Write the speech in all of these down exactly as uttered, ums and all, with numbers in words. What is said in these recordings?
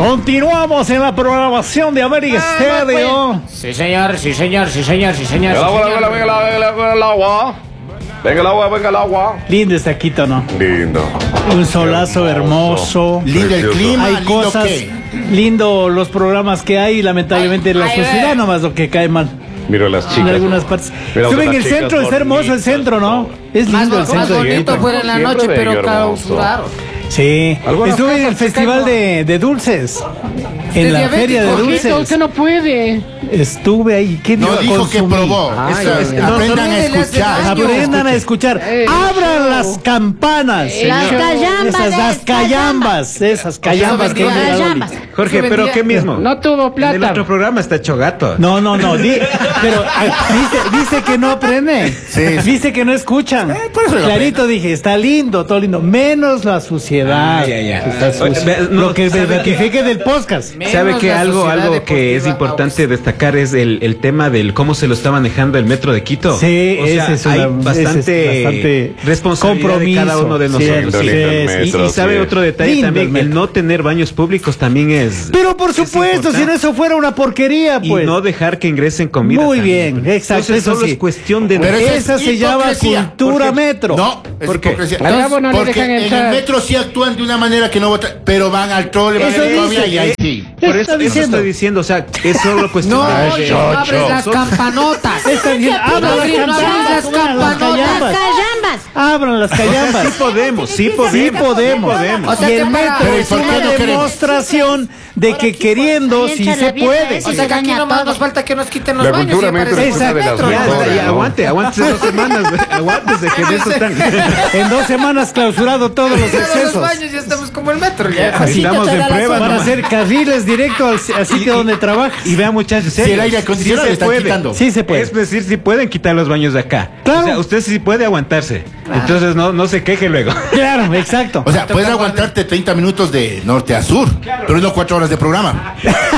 Continuamos en la programación de América Estéreo. Sí, señor, sí, señor, sí, señor, sí, señor. El agua, venga, venga, venga, venga el agua. Venga el agua, venga el agua. Lindo está Quito, ¿no? Lindo. Un solazo hermoso. Lindo el clima, Hay lindo cosas, qué. lindo los programas que hay, lamentablemente la sociedad nomás lo que cae mal. Mira las chicas. En algunas partes. Mira, Estuve en las el chicas centro, está hermoso el bonitas, centro, ¿no? todo. Es Más, lindo el más centro. bonito fuera en la Siempre noche, bello, pero hermoso. clausuraron. Sí, Algunas estuve en el casas se festival caen, de, de dulces. Usted En la es feria de diabético, dulces. usted no puede. Estuve ahí. ¿Qué No iba a dijo que consumir? probó. Ay, Eso ay, es- ay. aprendan No, a no le hace escuchar. daño. Aprendan a escuchar. Eh, Abran no. las campanas. Las calambas, Esas, las es, calambas. Esas calambas que vendía. vende la Loli. Calambas. Jorge, Eso pero vendía- ¿qué mismo? No tuvo En plata. el otro programa está hecho gato. No, no, no. di- pero ah, dice, dice que no aprende. Sí. Dice que no escuchan. por eso lo Clarito dije, está lindo, todo lindo. Menos la suciedad. Ah, ya, ya. Está sucio. Oye, ve- no, Lo que ¿sabe ratifique del podcast. Menos ¿Sabe que la algo, sociedad algo que es deportiva importante destacar es el, el tema del cómo se lo está manejando el metro de Quito? Sí, O sea, ese es hay una- ese es bastante, bastante responsabilidad de cada compromiso. uno de Sí, nosotros. sí, Lindo, sí, lindo el sí. Y, metro, y sabe sí. otro detalle Lindo el también, el metro. no tener baños públicos también es... Pero por es supuesto, si importante. no eso fuera una porquería, Y pues. no dejar que ingresen comida. Muy también. bien, exacto, Entonces, eso solo sí. es cuestión de... Pero eso es Esa se llama hipocresía. cultura Porque- metro. No, es ¿Por qué? hipocresía. Al cabo no le Porque dejan en entrar. el metro sí actúan de una manera que no votan, pero van al trole, van Eso a la dice, novia y ahí ¿eh? sí. Por ¿Qué eso, está eso diciendo? estoy diciendo, o sea, es solo cuestión No, de... no abres las campanotas. Está bien, abran las abrir, no abrir campanas, las abran las campanotas. calambas. Calambas. Abran las calambas. Sí podemos, sí podemos. Sí podemos. O sea y que el para- metro Pero ¿y es por qué una no queremos? demostración de que queriendo sí Piensa se la vieja puede. esa. O sea que aquí Daña nomás todo. nos falta que nos quiten los La baños. cultura y metro aparece es una de las metro. Ya, mejores, ya, ¿no? aguante, aguante dos semanas, güey. Aguántese que en eso están. En dos semanas clausurado todos los Todos los excesos. baños ya estamos como el metro. Ya. Así Estamos en prueba, Van a nomás. hacer carriles directo al, al sitio donde trabajas. Y vean, muchachos, Si el aire acondicionado sí le se están puede. quitando. Sí se puede. Es decir, si pueden quitar los baños de acá. Claro. O sea, usted sí puede aguantarse. Entonces no, no se queje luego. Claro, exacto. O sea, puedes aguantarte treinta minutos de norte a sur, pero no cuatro horas de programa.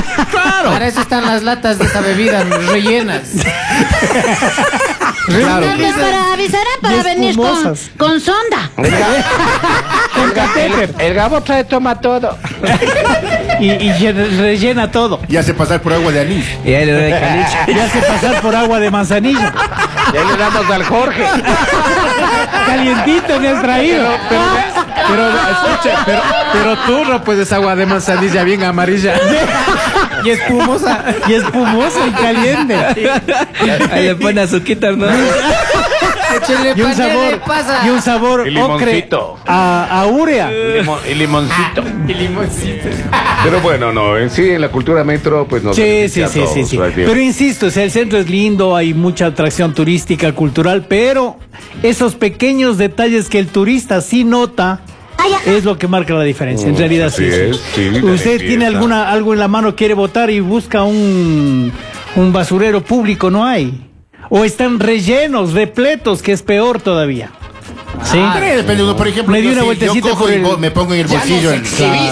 Para eso están las latas de esa bebida rellenas. Claro. No, pues para avisarán para Y venir con, espumosas. con sonda. Con catéter. El Gabo trae toma todo. Y, y lle- rellena todo. Y hace pasar por agua de anís. Y ahí le doy caliche. Y hace pasar por agua de manzanilla. Ya le damos al Jorge. Calientito me has traído. Pero escucha, pero, pero tú no puedes agua de manzanilla bien amarilla. Y espumosa. Y espumosa y caliente. Ahí le pone azuquitas, ¿no? Échale Y un panela sabor. pasa. Y un sabor Y ocre limoncito. a, a urea. Limon- y limoncito. Y limoncito. Pero bueno, no, en sí, en la cultura metro, pues no Sí, sí, sí, sí, sí. Pero insisto, o sea, el centro es lindo, hay mucha atracción turística, cultural, pero esos pequeños detalles que el turista sí nota Ay, ajá. es lo que marca la diferencia. En Mm, realidad así sí. sí. es, sí, la Usted limpieza. tiene alguna algo en la mano, quiere votar y busca un, un basurero público, no hay. O están rellenos, repletos, que es peor todavía. ¿Sí? Pero depende de uno, por ejemplo, Me di yo, una si vueltecita yo cojo por y el- bo- me pongo en el bolsillo. en-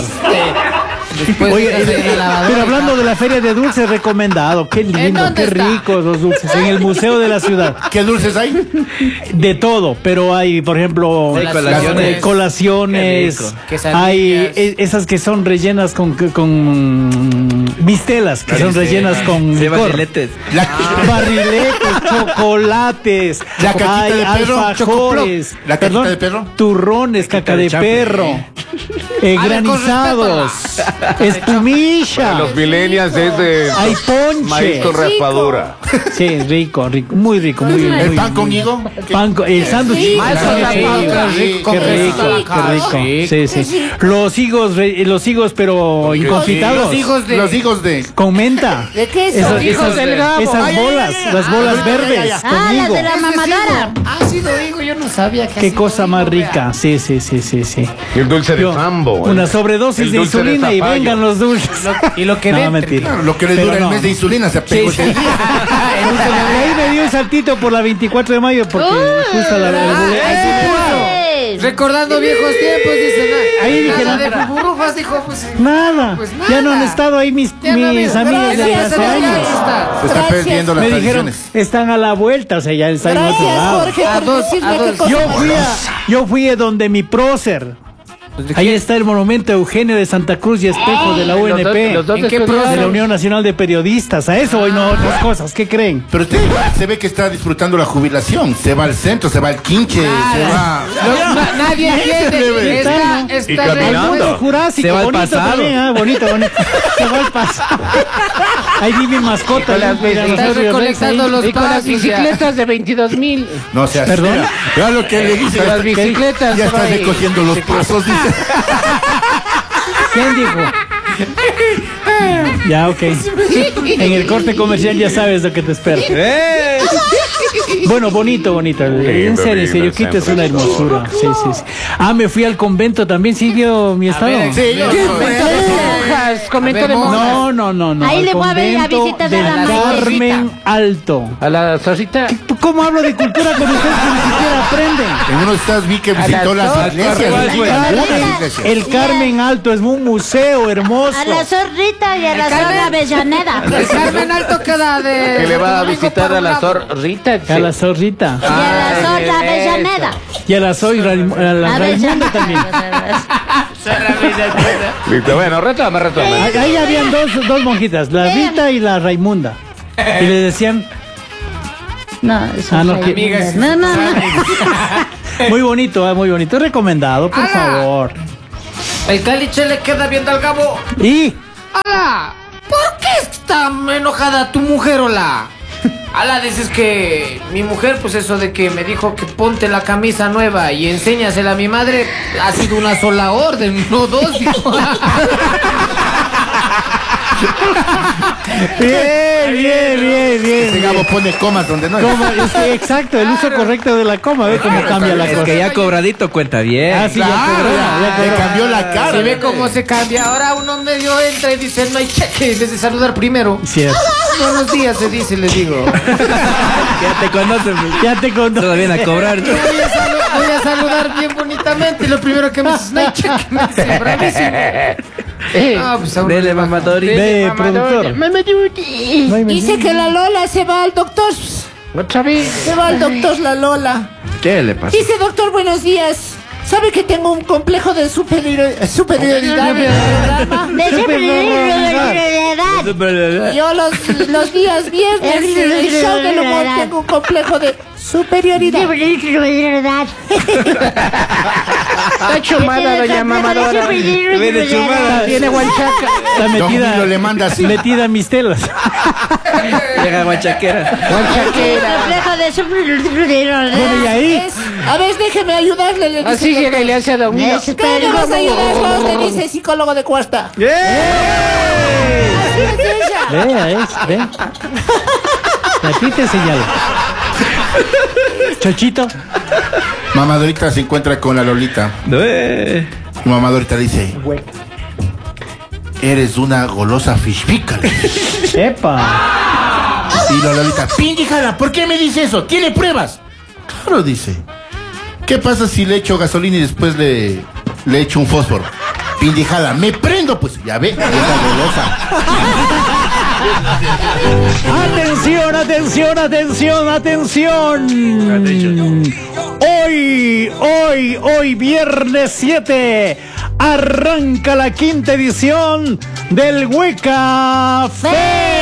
Después Oye, estás en la lavadora pero y hablando de la feria de dulces, recomendado. Qué lindo, dónde qué está? ricos los dulces. En el Museo de la Ciudad. ¿Qué dulces hay? De todo, pero hay, por ejemplo, Hay las- colaciones. eh, colaciones, Qué rico. Quesadillas. hay eh, esas que son rellenas con, con mistelas, que son rellenas con Sí, licor. barriletes. La, Barriletes, chocolates, La caquita hay de perro, alfajores, ¿La caquita perdón, de perro? turrones, caca de chape. perro, eh, A ver, con granizados, espumilla, Los millennials es de hay ponche. maíz con raspadura. Sí, rico, rico, muy rico, muy bien. ¿El muy pan bien. con higo? Pan con- el sándwich. Sí, el Más sándwich con de la higo. boca, rico, Qué con rico, pescado. qué rico. Rico. Sí, sí. Los higos, re- los higos, pero inconfitados. Los hijos de. Los higos de... Con menta. ¿De qué es? Esas, hijos esas- del Gabo. esas Ay, ay, bolas, ay, ay, las ay, bolas ay, ay, verdes ay, ay. con Ah, la higo. de la mamadara. Ha sido higo, yo no sabía que ha Qué sido cosa higo, más vea. rica. Sí, sí, sí, sí, sí. Y el dulce de Yo, tambo. una el- sobredosis el de dulce de insulina y zapallo. vengan los dulces. Y lo que No, dentro. mentira. Claro, lo que le Pero dura no. el mes de insulina se pegó Sí, ese sí. día. Y ahí me dio un saltito por la veinticuatro de mayo porque justo la, la- ¡Eh! Recordando viejos tiempos, dice nada. Ahí dije, nada no. de buburrufas, dijo, pues. nada. Pues Ya no han nada. estado ahí mis, Ya no mis había- amigas de Gracias, hace gracias. años. Se está Gracias. perdiendo las Me dijeron, tradiciones. están a la vuelta, o sea, ya están en otro Gracias, lado. Jorge, A por dos, decirme a qué dos. cosa. Yo fui a, yo fui a donde mi prócer, Ahí está el monumento Eugenio de Santa Cruz y Espejo de la U N P, los dos ¿En qué estudiaron. programa? de la Unión Nacional de Periodistas. A eso hoy no otras cosas. ¿Qué creen? Pero usted se ve que está disfrutando la jubilación. Se va al centro, se va al quinche, se va. No, na- nadie entiende. Está, Y está caminando. de- Jurásico, Se va al bonito pasado. también, ah, bonito, bonito. Se va al pasado. Ahí vive mascota. Con las ¿no? Mira, Está nosotros, recolectando ahí. los Y con las pasos, ya. bicicletas de veintidós mil. No se ¿Perdón? espera. Vea lo que le dice. Con Ya, las bicicletas. ya está por ahí. recogiendo los pasos, dice. ¿Quién dijo? Ya, ok. En el corte comercial ya sabes lo que te espera. Bueno, bonito, bonito. En Lindo, serio, en lindo, serio, Quito es una siempre, por hermosura. Sí, sí, sí. Ah, me fui al convento también, ¿sí vio mi estado? ver, Sí, yo- Comenta de monjas, comenta A ver, de monjas. No, no, no, no. Ahí al le voy a ver a convento visitas a del la Maite. Carmen Alto. A la zorrita. ¿Cómo hablo de cultura cuando ustedes ni siquiera aprenden? En uno de estos vi que A visitó las las dos, iglesias. ¿cuál visitó fue? algunas iglesias. El Carmen Alto es un museo hermoso. A la zorrita y a la Carmen. zorra Avellaneda. El Carmen Alto queda de. Que le va a domingo visitar por a un la lado. zorrita. A la zorrita. Y a la Ah, zorra eso. Avellaneda. Y a la soy a la Raimunda también. Listo, bueno, retoma, retoma. Ahí, ahí habían dos, dos monjitas, la Rita y la Raimunda. Y le decían, No, eso Ah, no, es que- Amigas. No, no, no. muy bonito, ah, muy bonito. Recomendado, por ¡Hala! favor. El caliche le queda viendo al Gabo. Y ¡Hala! ¿Por qué está enojada tu mujer, hola? Ala, dices que mi mujer, pues eso de que me dijo que ponte la camisa nueva y enséñasela a mi madre, ha sido una sola orden, no dos. dijo. bien, bien, bien, bien. Ese Gabo pone comas donde no hay. Coma, es que, exacto, el uso correcto de la coma, ve cómo cambia la Es cosa. que ya cobradito cuenta bien. Ah, sí, ya Claro, cobró, ya le cobró. cambió la cara. Se ve cómo se cambia. Ahora uno medio entra y dice, no hay cheque, desde saludar primero. Cierto. Buenos días, se dice, le digo. Ya te conocen. Ya te conozco. Todavía a cobrar. Voy a, salu- voy a saludar bien bonitamente y lo primero que me dices, no hay cheque, me dice, bravísimo. Eh, Ah, pues a uno dele le baja. mamadori. Ve, productor. No hay Dice que la Lola se va al doctor. Otra vez. Se va al doctor la Lola. ¿Qué le pasa? Dice, doctor, buenos días. ¿Sabe que tengo un complejo de superior- superioridad en el programa? De superioridad. Yo los, los días viernes en el show del humor tengo un complejo de superioridad. Superioridad. Está chumada, doña mamadora. Viene chumada. Tiene guanchaca. Está Don metida, Julio le manda así. metida en mis telas. Llega guanchaquera. Guanchaquera. Complejo de superioridad. Bueno, y ahí, Es- a ver, déjeme ayudarle. Le dice Así el llega y doctor. le hace a Don Julio. ¿Qué le vas a ayudar vos? Le dice psicólogo de cuarta. Así es ella. vea, es, ve. Aquí te señalo. Chochito. Mamadorita se encuentra con la Lolita. Eh. Y Mamadorita dice: eres una golosa fishpica. Epa. Y la Lolita: pindijada, ¿por qué me dice eso? ¿Tiene pruebas? Claro, dice. ¿Qué pasa si le echo gasolina y después le, le echo un fósforo? Pindijada, me prendo, pues. Ya ve, esa golosa. Atención, atención, atención, atención. Hoy, hoy, hoy, viernes siete, arranca la quinta edición del Hueca Fest.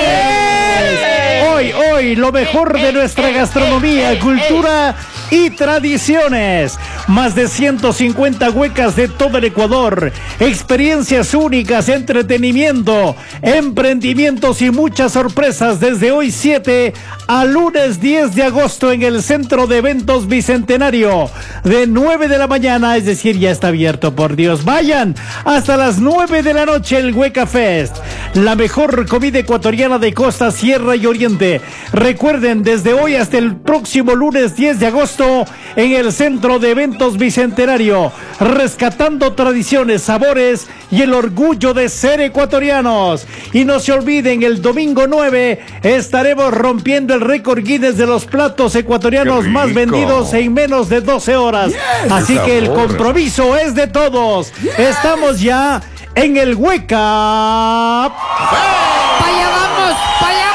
Hoy, hoy, lo mejor de nuestra gastronomía, cultura y tradiciones. Más de ciento cincuenta huecas de todo el Ecuador. Experiencias únicas, entretenimiento, emprendimientos y muchas sorpresas desde hoy siete a lunes diez de agosto en el Centro de Eventos Bicentenario. De nueve de la mañana, es decir, ya está abierto, por Dios. Vayan hasta las nueve de la noche el Hueca Fest. La mejor comida ecuatoriana de costa, sierra y oriente. Recuerden, desde hoy hasta el próximo lunes diez de agosto en el Centro de Eventos Bicentenario, rescatando tradiciones, sabores y el orgullo de ser ecuatorianos. Y no se olviden, el domingo nueve estaremos rompiendo el récord Guinness de los platos ecuatorianos ¡Qué más rico! vendidos en menos de doce horas. Así ¡Qué que el sabor! compromiso es de todos. Estamos ya en el Hueca. ¡Pa' allá vamos! ¡Pa' allá vamos!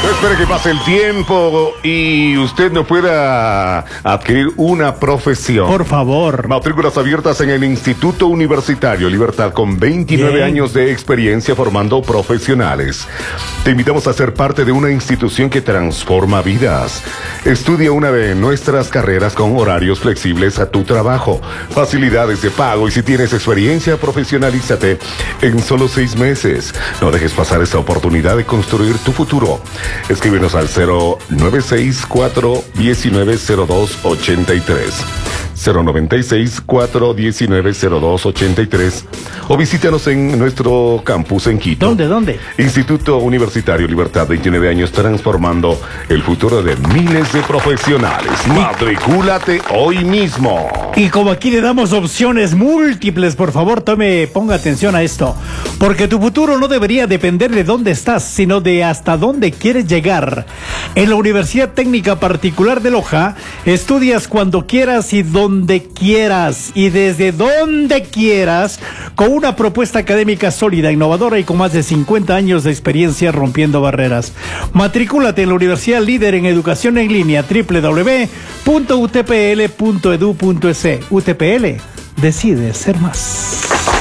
No espere que pase el tiempo y usted no pueda adquirir una profesión. Por favor. Matrículas abiertas en el Instituto Universitario Libertad con veintinueve Bien. años de experiencia formando profesionales. Te invitamos a ser parte de una institución que transforma vidas. Estudia una de nuestras carreras con horarios flexibles a tu trabajo, facilidades de pago y si tienes experiencia, profesionalízate en solo seis meses. No dejes pasar esta oportunidad de construir tu futuro. Escríbenos al cero nueve seis cuatro uno nueve cero dos ocho tres. cero nueve seis cuatro uno nueve cero dos ocho tres o visítanos en nuestro campus en Quito. ¿Dónde, dónde? Instituto Universitario Libertad, veintinueve años transformando el futuro de miles de profesionales. Matricúlate hoy mismo. Y como aquí le damos opciones múltiples, por favor, tome, ponga atención a esto. Porque tu futuro no debería depender de dónde estás, sino de hasta dónde quieres llegar. En la Universidad Técnica Particular de Loja, estudias cuando quieras y donde quieras y desde donde quieras, con una propuesta académica sólida, innovadora y con más de cincuenta años de experiencia rompiendo barreras. Matricúlate en la Universidad Líder en Educación en Línea, doble u doble u doble u punto u t p l punto e d u punto e s. U T P L decide ser más.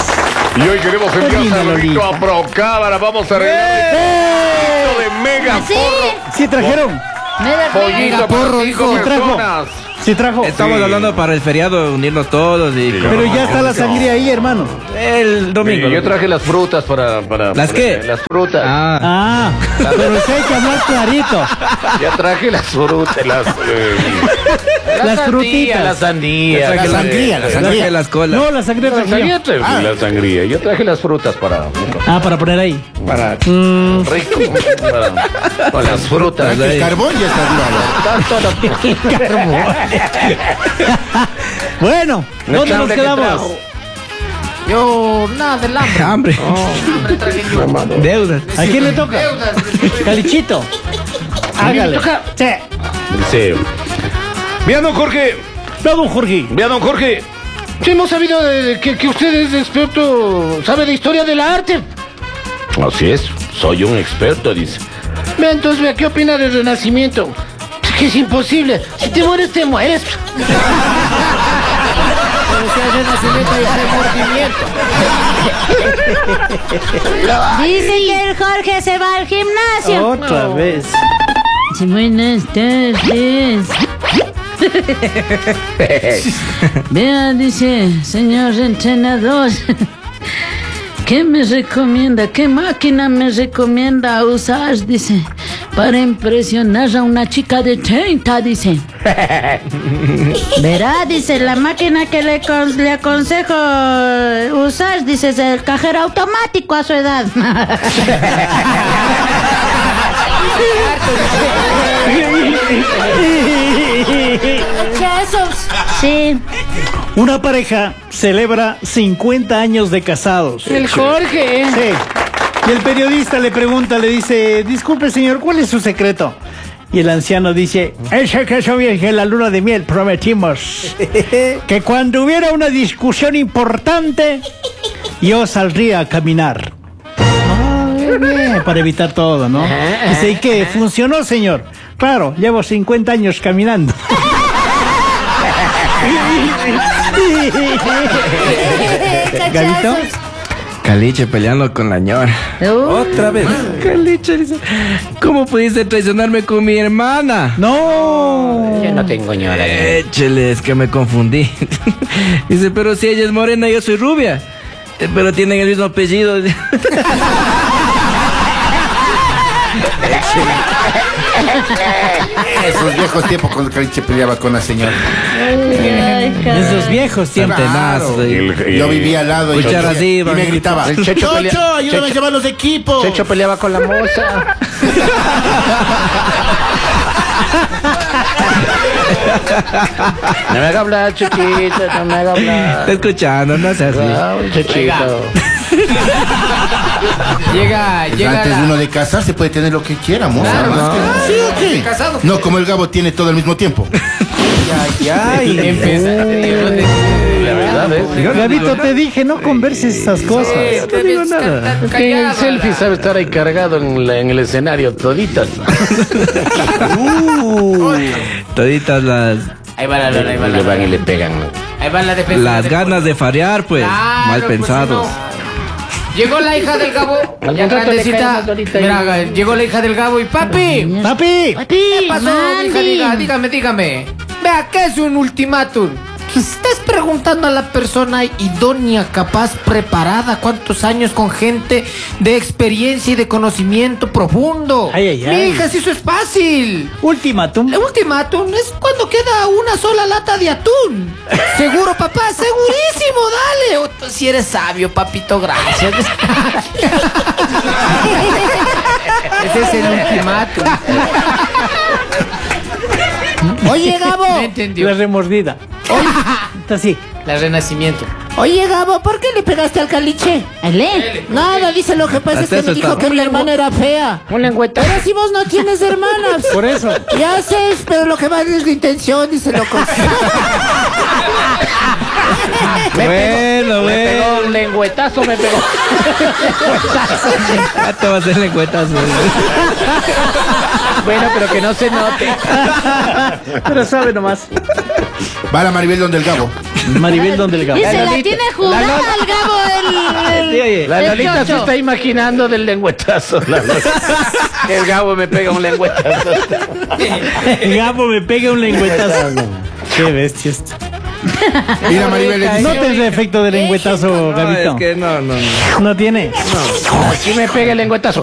Y hoy queremos enviar un Termina, saludito Lolita. a Procámara. Vamos a regalar ¡Eh! de mega ¿Ah, sí? porro. ¿Sí trajeron? Pollito porro, para dijo. cinco ¿Sí trajo? personas. ¿Sí trajo? Estamos Sí. hablando para el feriado, unirnos todos y... Pero ya está la sangría ahí, hermano. El domingo. Sí, yo traje las frutas para... para ¿Las para- qué? Las frutas. Ah, Ah, pero sí hay que hablar clarito. Ya traje las frutas. Las, eh, Las sandía, frutitas. La sandía. La sangría, la traje sangría. las colas. No, la sangría La trajeron. sangría, traje la sangría. Yo traje las frutas para... Ah, para poner ahí. Para... Mm, Rico. Para, para las frutas. El carbón ya está arriba. bueno, ¿dónde nos Hambre que quedamos? trajo. Yo, nada del hambre. Hambre. Hambre traje yo. Deudas. ¿A quién le toca? Deudas. Calichito. Hágale. Sí. Dice... Vea, don Jorge. No, don Jorge. Vea, don Jorge. Sí, hemos sabido de que, que usted es experto, sabe de historia del arte. Así es. Soy un experto, dice. Vea, entonces, vea, ¿qué opina del Renacimiento? Es que es imposible. Si te mueres, te mueres. Pero si hay renacimiento y Dice que el Jorge se va al gimnasio. Otra vez. Sí, buenas tardes. Vea, dice, señor entrenador, ¿qué me recomienda? ¿Qué máquina me recomienda usar? Dice, para impresionar a una chica de treinta, dice. Verá, dice, la máquina que le, con- le aconsejo usar, dice, es el cajero automático a su edad. Sí. Una pareja celebra cincuenta años de casados. El Jorge. Sí. Y el periodista le pregunta, le dice, disculpe señor, ¿cuál es su secreto? Y el anciano dice, el secreto es que en la luna de miel prometimos que cuando hubiera una discusión importante, yo saldría a caminar. Ah, bien, para evitar todo, ¿no? Dice, ¿y qué? ¿Funcionó, señor? Claro, llevo cincuenta años caminando. ¿Gabito? Caliche peleando con la ñora. Otra vez. Caliche dice, ¿cómo pudiste traicionarme con mi hermana? No. Yo no tengo ñora. Échele, es que me confundí. Dice, pero si ella es morena, yo soy rubia. Eh, Pero tienen el mismo apellido. Esos viejos tiempos cuando Caliche peleaba con la señora. Esos viejos tiempos. Tenaz, Y sí. el- y- Yo vivía al lado y, Cuchara y así, me van. gritaba, El Checho Chocho, pelea- ayúdame a Checho- llevar los equipos. Checho peleaba con la moza. No me haga hablar, chiquito, no me haga hablar. Está escuchando, no seas así. Ah, Chechito. Llega, Pues llega antes la... de uno de casarse puede tener lo que quiera, moza. Claro, ¿no? no. ¿Sí o qué? Casado. No, como el Gabo tiene todo al mismo tiempo. Empieza. ¿verdad? ¿Ves? Gabito, te dije, no converses esas cosas. Sí, te ves ca- Es que en el callado, selfie la- sabe estar ahí cargado en, la- en el escenario toditas. Toditas las, Ahí va la Lola, ahí va la Le van y Lola. le pegan. Ahí va la defensa. las del ganas de farear, pues, Claro, mal pues, pensados. no. Llegó la hija del Gabo, ya Algún rato le grandecita. caemos ahorita ahí. Mira, llegó la hija del Gabo y papi. ¡Papi! ¿Qué pasó, Mandy. hija? Diga, dígame, dígame. Vea, ¿qué es un ultimátum? Estás preguntando a la persona idónea, capaz, preparada, cuántos años con gente de experiencia y de conocimiento profundo. Ay, ay, ay. Mi hija, si eso es fácil. Ultimátum. El ultimátum es cuando queda una sola lata de atún. Seguro, papá, segurísimo, dale. O tú, si eres sabio, papito, gracias. Ese es el ultimátum. Oye, Gabo. No entendió. La remordida. Está así. La renacimiento. Oye, Gabo, ¿por qué le pegaste al caliche? Ale. Nada, dice, lo que pasa es Hasta que eso me dijo está. que mi hermana era fea. Un lengüeta. Pero si vos no tienes hermanas. Por eso. Ya sé, pero lo que va es la intención, dice loco. Bueno, Me pegó bueno. un lengüetazo, me pegó. Ya te va a hacer lengüetazo. Bueno, pero que no se note. Pero sabe nomás. Va la Maribel donde el Gabo. Maribel, ¿dónde el Gabo? Y se la Lolita. tiene jugada La Lola. al Gabo el... Sí, oye. La el Lolita se chocho. está imaginando del lengüetazo. La Lola. Que el Gabo me pega un lengüetazo. El Gabo me pega un lengüetazo. Qué bestia esto. Y la Maribel le No dice, tendrá efecto de lengüetazo, No, Gabito. es que no, no, no. No tiene. Aquí me pega el lengüetazo.